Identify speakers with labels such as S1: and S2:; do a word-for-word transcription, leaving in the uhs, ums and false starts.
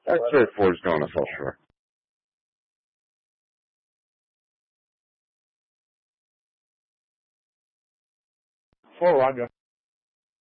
S1: That's where Ford's going to fall short.
S2: For Roger.